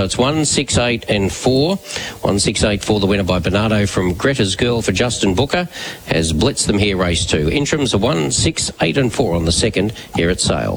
So it's 1, 6, 8 and 4. 1, 6, 8, 4, the winner by Bernardo from Greta's Girl for Justin Booker, has blitzed them here, race 2. Interims are 1, 6, 8 and 4 on the second here at Sale.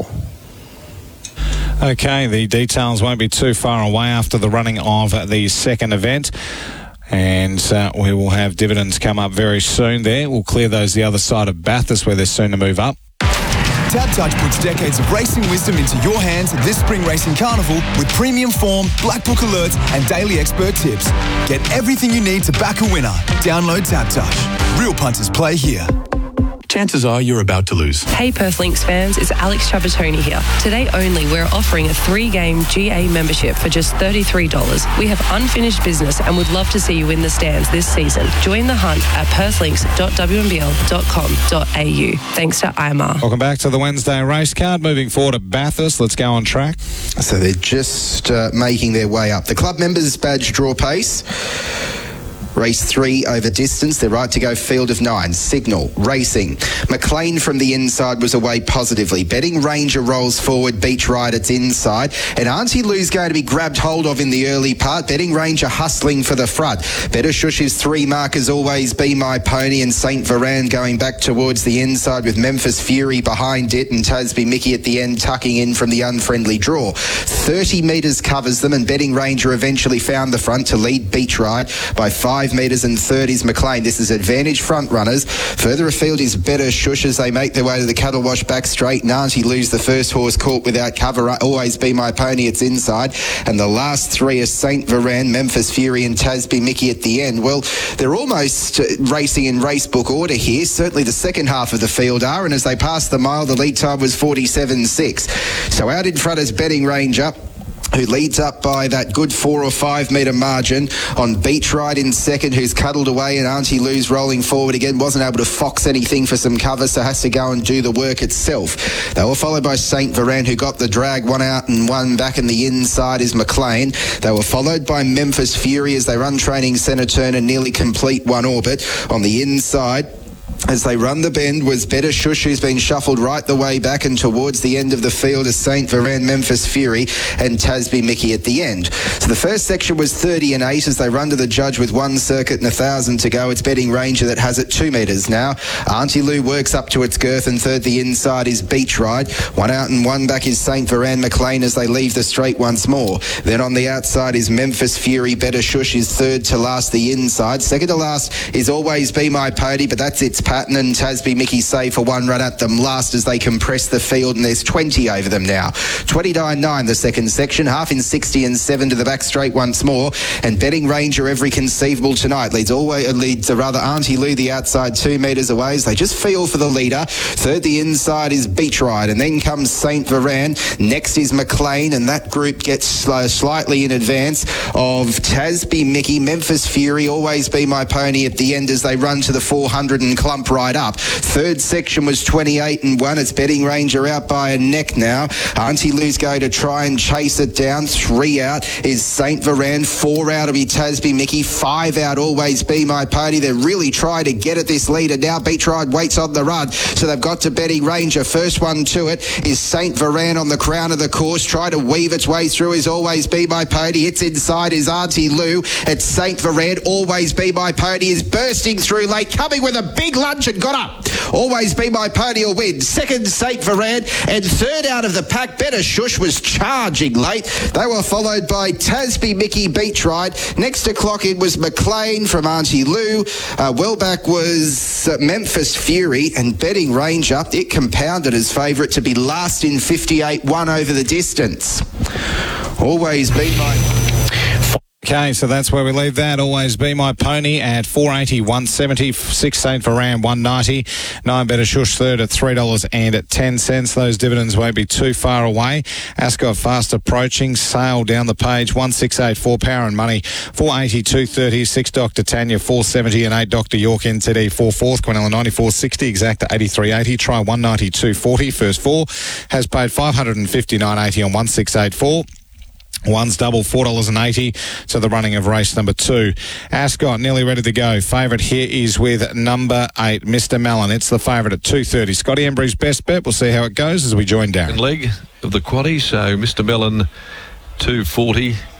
Okay, the details won't be too far away after the running of the second event. And we will have dividends come up very soon there. We'll clear those the other side of Bathurst where they're soon to move up. TABtouch puts decades of racing wisdom into your hands this spring racing carnival with premium form, black book alerts and daily expert tips. Get everything you need to back a winner. Download TABtouch. Real punters play here. Chances are you're about to lose. Hey Perth Lynx fans, it's Alex Trapattoni here. Today only, we're offering a 3-game GA membership for just $33. We have unfinished business and would love to see you in the stands this season. Join the hunt at perthlinks.wnbl.com.au. Thanks to IMR. Welcome back to the Wednesday race card. Moving forward to Bathurst. Let's go on track. So they're just making their way up. The club members badge draw pace. Race 3 over distance. They're right to go field of 9. Signal. Racing. McLean from the inside was away positively. Betting Ranger rolls forward. Beach Ride, it's inside. And Auntie Lou's going to be grabbed hold of in the early part. Betting Ranger hustling for the front. Better Shush's 3 markers Always Be My Pony and St. Veran going back towards the inside with Memphis Fury behind it and Tasby Mickey at the end tucking in from the unfriendly draw. 30 metres covers them and Betting Ranger eventually found the front to lead Beach Ride by 5 metres and third is McLean. This is advantage front runners. Further afield is Better Shush as they make their way to the Cattle Wash back straight. Auntie Lou's the first horse caught without cover. Always Be My Pony, it's inside. And the last 3 are St. Veran, Memphis Fury and Tasby Mickey at the end. Well, they're almost racing in race book order here. Certainly the second half of the field are, and as they pass the mile, the lead time was 47.6. So out in front is Betting Ranger, who leads up by that good 4 or 5 metre margin on Beach Ride in second, who's cuddled away, and Auntie Lou's rolling forward again, wasn't able to fox anything for some cover, so has to go and do the work itself. They were followed by St. Veran, who got the drag, 1 out and 1 back, and the inside is McLean. They were followed by Memphis Fury as they run training centre turn and nearly complete 1 orbit. On the inside, as they run the bend, was Better Shush, who's been shuffled right the way back, and towards the end of the field is St. Veran, Memphis Fury and Tasby Mickey at the end. So the first section was 30 and 8 as they run to the judge with 1 circuit and 1,000 to go. It's Betting Ranger that has it 2 metres now. Auntie Lou works up to its girth, and third the inside is Beach Ride. 1 out and 1 back is St. Veran McLean as they leave the straight once more. Then on the outside is Memphis Fury. Better Shush is third to last the inside. Second to last is Always Be My Pony, but that's its pattern, and Tasby Mickey save for 1 run at them last as they compress the field, and there's 20 over them now. 29.9 the second section, half in 60 and 7 to the back straight once more, and Betting Ranger every conceivable tonight leads Auntie Lou the outside 2 metres away as they just feel for the leader. Third the inside is Beach Ride, and then comes St. Veran. Next is McLean, and that group gets slightly in advance of Tasby Mickey, Memphis Fury, Always Be My Pony at the end as they run to the 400 and clump right up. Third section was 28 and 1. It's Betting Ranger out by a neck now. Auntie Lou's going to try and chase it down. 3 out is St. Veran. 4 out will be Tasby Mickey. 5 out Always Be My Pony. They're really trying to get at this leader now. Beach Ride waits on the run, so they've got to Betting Ranger. First one to it is St. Veran on the crown of the course. Try to weave its way through is Always Be My Pony. It's inside is Auntie Lou. It's St. Veran. Always Be My Pony is bursting through late, coming with a big lunge and got up. Always Be My Pony will win. Second, St. Veran, and third out of the pack, Better Shush was charging late. They were followed by Tasby Mickey, Beach Ride. Next to clock in was McLean from Auntie Lou. Well back was Memphis Fury, and Betting Ranger, it compounded as favourite to be last in 58-1 over the distance. Always Be My... Okay, so that's where we leave that. Always Be My Pony at $4.80, $1.70, 6 St. Veran, $1.90, 9 Better Shush third at $3.10. Those dividends won't be too far away. Ascot fast approaching. Sale down the page, 1,684 Power and Money, $4.80, $2.30, 6 Dr. Tanya, $4.70 and 8 Dr. York NTD, 4/4, Quinella 94.60, Exacta 83.80, try 192.40. First 4 has paid $559.80 on 1,684. One's double, $4.80 to the running of race number 2. Ascot nearly ready to go. Favourite here is with number 8, Mr. Mellon. It's the favourite at $2.30. Scotty Embry's best bet. We'll see how it goes as we join Darren. Leg of the quaddie, so Mr. Mellon $2.40.